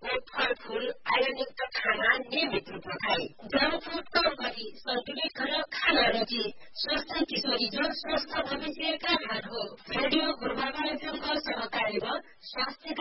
फलफूल आयोनिक खाना नियमित रूपमा खाए। जंक फूड कम गरी सन्तुलित खाना रुचि स्वस्थ किशोरी जो स्वस्थ भविष्य का आधार हो। रेडियो पूर्वाधार सहकारी स्वास्थ्य